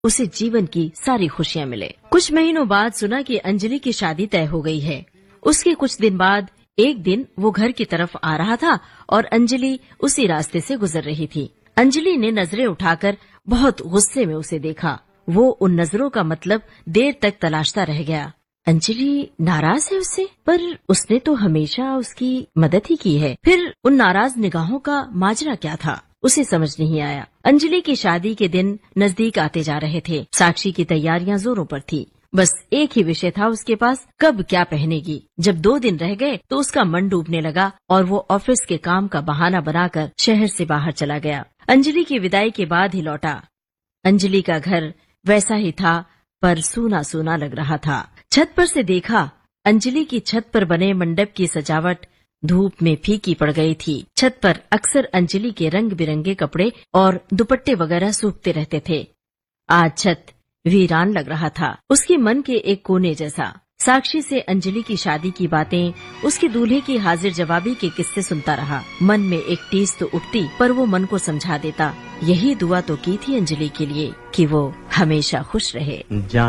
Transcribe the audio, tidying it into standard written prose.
उसे जीवन की सारी खुशियाँ मिले। कुछ महीनों बाद सुना कि अंजलि की शादी तय हो गई है। उसके कुछ दिन बाद एक दिन वो घर की तरफ आ रहा था और अंजलि उसी रास्ते से गुजर रही थी। अंजलि ने नजरें उठाकर बहुत गुस्से में उसे देखा। वो उन नजरों का मतलब देर तक तलाशता रह गया। अंजलि नाराज है उससे, पर उसने तो हमेशा उसकी मदद ही की है। फिर उन नाराज निगाहों का माजरा क्या था, उसे समझ नहीं आया। अंजलि की शादी के दिन नजदीक आते जा रहे थे। साक्षी की तैयारियां जोरों पर थी। बस एक ही विषय था उसके पास, कब क्या पहनेगी। जब 2 दिन रह गए तो उसका मन डूबने लगा और वो ऑफिस के काम का बहाना बनाकर शहर से बाहर चला गया। अंजलि की विदाई के बाद ही लौटा। अंजलि का घर वैसा ही था, पर सूना सूना लग रहा था। छत पर से देखा, अंजलि की छत पर बने मंडप की सजावट धूप में फीकी पड़ गई थी। छत पर अक्सर अंजलि के रंग बिरंगे कपड़े और दुपट्टे वगैरह सूखते रहते थे। आज छत वीरान लग रहा था, उसके मन के एक कोने जैसा। साक्षी से अंजलि की शादी की बातें, उसके दूल्हे की हाजिर जवाबी के किस्से सुनता रहा। मन में एक टीस तो उठती, पर वो मन को समझा देता। यही दुआ तो की थी अंजलि के लिए कि वो हमेशा खुश रहे।